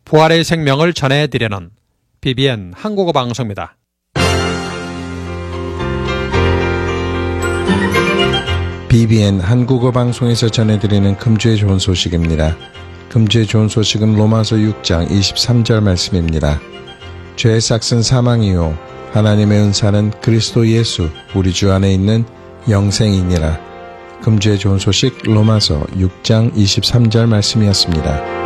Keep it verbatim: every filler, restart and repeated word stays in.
부활의 생명을 전해드리는 비비엔 한국어 방송입니다. 비비엔 한국어 방송에서 전해드리는 금주의 좋은 소식입니다. 금주의 좋은 소식은 로마서 육 장 이십삼 절 말씀입니다. 죄의 삭은 사망이요 하나님의 은사는 그리스도 예수 우리 주 안에 있는 영생이니라. 금주의 좋은 소식 로마서 육 장 이십삼 절 말씀이었습니다.